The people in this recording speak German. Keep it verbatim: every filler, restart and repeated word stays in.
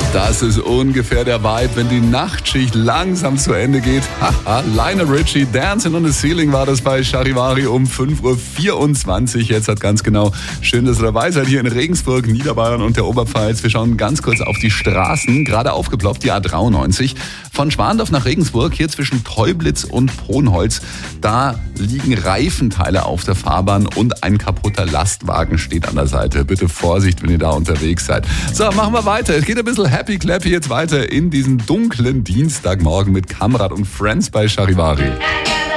Das ist ungefähr der Vibe, wenn die Nachtschicht langsam zu Ende geht. Haha, Lionel Richie, Dancing on the Ceiling war das bei Charivari um fünf Uhr vierundzwanzig. Jetzt hat ganz genau. Schön, dass ihr dabei seid hier in Regensburg, Niederbayern und der Oberpfalz. Wir schauen ganz kurz auf die Straßen. Gerade aufgeploppt, die A dreiundneunzig. Von Schwandorf nach Regensburg, hier zwischen Teublitz und Ponholz. Da liegen Reifenteile auf der Fahrbahn und ein kaputter Lastwagen steht an der Seite. Bitte Vorsicht, wenn ihr da unterwegs seid. So, machen wir weiter. Es geht ein bisschen Happy Clappy jetzt weiter in diesen dunklen Dienstagmorgen mit Kamrat und Friends bei Charivari.